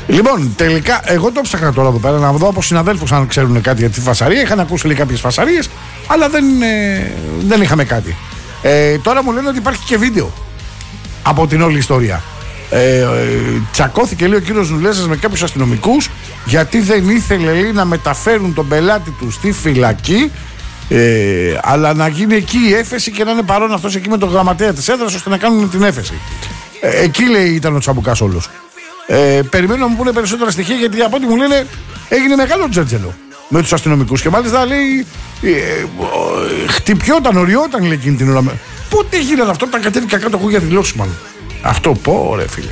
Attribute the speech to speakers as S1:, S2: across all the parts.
S1: Λοιπόν, τελικά, εγώ το ψάχνα τώρα εδώ πέρα να δω από συναδέλφους αν ξέρουν κάτι για τη φασαρία. Είχαν ακούσει λέει κάποιες φασαρίες, αλλά δεν είχαμε κάτι. Τώρα μου λένε ότι υπάρχει και βίντεο από την όλη ιστορία. Τσακώθηκε λέει ο κύριος Νουλέζας με κάποιους αστυνομικούς γιατί δεν ήθελε λέει να μεταφέρουν τον πελάτη του στη φυλακή, αλλά να γίνει εκεί η έφεση και να είναι παρόν αυτός εκεί με τον γραμματέα της έδρας ώστε να κάνουν την έφεση. Εκεί λέει ήταν ο τσαμπουκάς όλος. Περιμένω να μου πούνε περισσότερα στοιχεία γιατί από ό,τι μου λένε έγινε μεγάλο τζέρτζελο με τους αστυνομικούς και μάλιστα λέει χτυπιόταν, οριόταν λέει εκείνη την ώρα. Πότε γίνεται αυτό όταν κατέβηκα κάτω εγώ για δηλώσεις μάλλον. Αυτό πω ρε φίλε.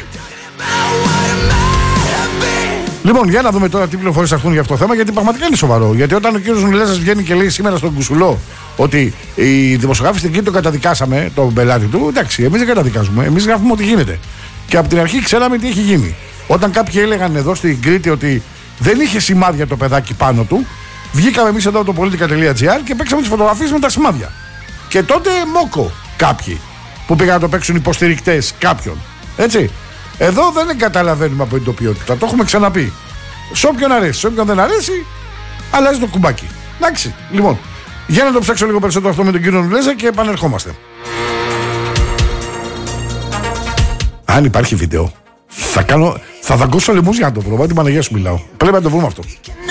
S1: Λοιπόν, για να δούμε τώρα τι πληροφορίες θα έρθουν για αυτό το θέμα, γιατί πραγματικά είναι σοβαρό. Γιατί όταν ο κύριος Νουλέζας βγαίνει και λέει σήμερα στον Κουσουλό ότι οι δημοσιογράφοι στην Κρήτη τον καταδικάσαμε, τον πελάτη του, εντάξει, εμείς δεν καταδικάζουμε, εμείς γράφουμε ότι γίνεται. Και από την αρχή ξέραμε τι έχει γίνει. Όταν κάποιοι έλεγαν εδώ στην Κρήτη ότι δεν είχε σημάδια το παιδάκι πάνω του, βγήκαμε εμείς εδώ από το politica.gr και παίξαμε τις φωτογραφίες με τα σημάδια. Και τότε μόκο κάποιοι που πήγαν να το παίξουν υποστηρικτές κάποιον. Έτσι. Εδώ δεν καταλαβαίνουμε από την τοπιότητα. Το έχουμε ξαναπεί. Σε όποιον αρέσει, σε όποιον δεν αρέσει, αλλάζει το κουμπάκι. Εντάξει. Λοιπόν, για να το ψάξω λίγο περισσότερο αυτό με τον κύριο Νουλέζα και επανερχόμαστε. Αν υπάρχει βίντεο, θα δαγκώσω λαιμούς για να το βρω. Μα την Παναγία σου μιλάω. Πρέπει να το βρούμε αυτό.